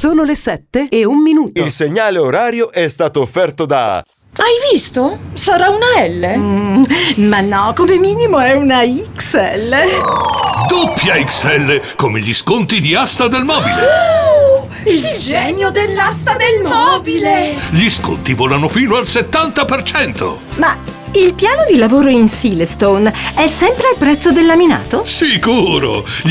Sono le 7:01. Il segnale orario è stato offerto da... Hai visto? Sarà una L? Ma no, come minimo è una XL. Doppia XL, come gli sconti di Asta del Mobile. Il genio dell'asta del mobile! Gli sconti volano fino al 70%. Ma il piano di lavoro in Silestone è sempre al prezzo del laminato? Sicuro!